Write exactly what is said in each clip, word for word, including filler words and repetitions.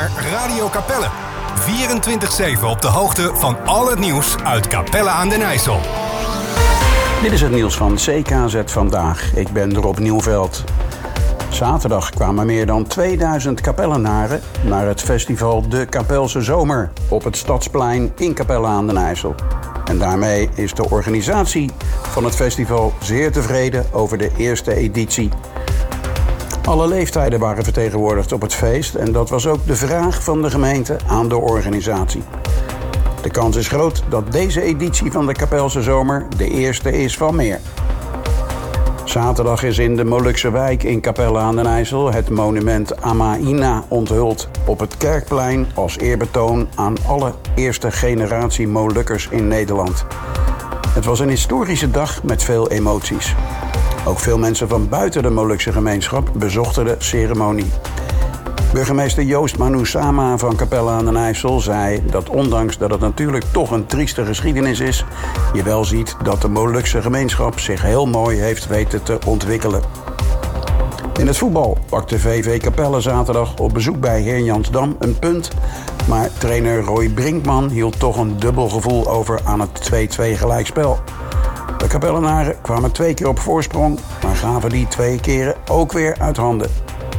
naar Radio Capelle. vierentwintig zeven op de hoogte van al het nieuws uit Capelle aan den IJssel. Dit is het nieuws van C K Z Vandaag. Ik ben Rob Nieuwveld. Zaterdag kwamen meer dan tweeduizend Capellenaren naar het festival De Capelse Zomer op het Stadsplein in Capelle aan den IJssel. En daarmee is de organisatie van het festival zeer tevreden over de eerste editie. Alle leeftijden waren vertegenwoordigd op het feest en dat was ook de vraag van de gemeente aan de organisatie. De kans is groot dat deze editie van de Capelse Zomer de eerste is van meer. Zaterdag is in de Molukse wijk in Capelle aan den IJssel het monument Amaina onthuld op het Kerkplein als eerbetoon aan alle eerste generatie Molukkers in Nederland. Het was een historische dag met veel emoties. Ook veel mensen van buiten de Molukse gemeenschap bezochten de ceremonie. Burgemeester Joost Manusama van Capelle aan den IJssel zei dat ondanks dat het natuurlijk toch een trieste geschiedenis is, je wel ziet dat de Molukse gemeenschap zich heel mooi heeft weten te ontwikkelen. In het voetbal pakte V V Capelle zaterdag op bezoek bij Heerjansdam een punt, maar trainer Roy Brinkman hield toch een dubbel gevoel over aan het twee-twee gelijkspel. De Capellenaren kwamen twee keer op voorsprong, maar gaven die twee keren ook weer uit handen.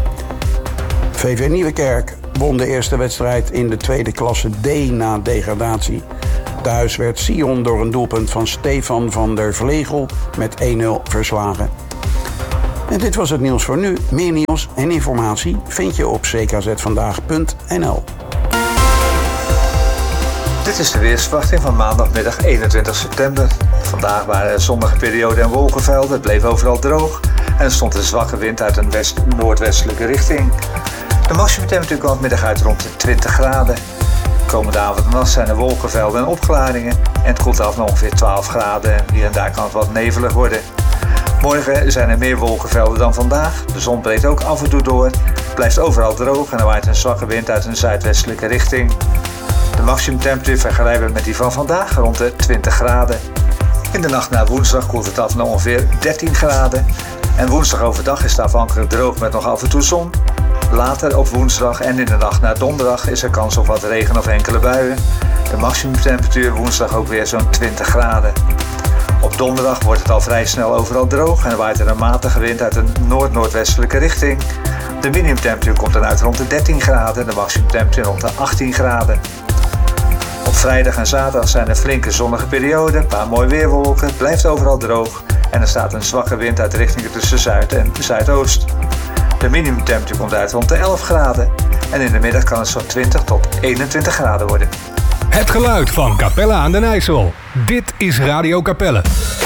V V Nieuwekerk won de eerste wedstrijd in de tweede klasse D na degradatie. Thuis werd Sion door een doelpunt van Stefan van der Vlegel met één nul verslagen. En dit was het nieuws voor nu. Meer nieuws en informatie vind je op c k z vandaag punt n l. Dit is de weersverwachting van maandagmiddag eenentwintig september. Vandaag waren er zonnige perioden en wolkenvelden. Het bleef overal droog en er stond een zwakke wind uit een west-noordwestelijke richting. De maximumtemperatuur kwam middag uit rond de twintig graden. Komende avond en nacht zijn er wolkenvelden en opklaringen en het koelt af naar ongeveer twaalf graden en hier en daar kan het wat nevelig worden. Morgen zijn er meer wolkenvelden dan vandaag. De zon breekt ook af en toe door. Het blijft overal droog en er waait een zwakke wind uit een zuidwestelijke richting. De maximumtemperatuur vergelijkbaar met die van vandaag rond de twintig graden. In de nacht naar woensdag koelt het af naar ongeveer dertien graden. En woensdag overdag is het afhankelijk droog met nog af en toe zon. Later op woensdag en in de nacht naar donderdag is er kans op wat regen of enkele buien. De maximumtemperatuur woensdag ook weer zo'n twintig graden. Op donderdag wordt het al vrij snel overal droog en waait er een matige wind uit een noord-noordwestelijke richting. De minimumtemperatuur komt dan uit rond de dertien graden en de maximumtemperatuur rond de achttien graden. Op vrijdag en zaterdag zijn er flinke zonnige perioden, een paar mooie weerwolken, het blijft overal droog en er staat een zwakke wind uit de richtingen tussen zuid en zuidoost. De minimumtemperatuur komt uit rond de elf graden en in de middag kan het zo'n twintig tot eenentwintig graden worden. Het geluid van Capelle aan den IJssel. Dit is Radio Capelle.